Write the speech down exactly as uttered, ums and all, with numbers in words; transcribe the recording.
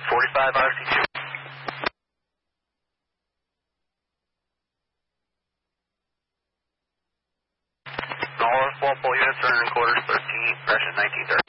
forty-five R C two. All Walpole units are in quarters thirteen, correction nineteen thirty.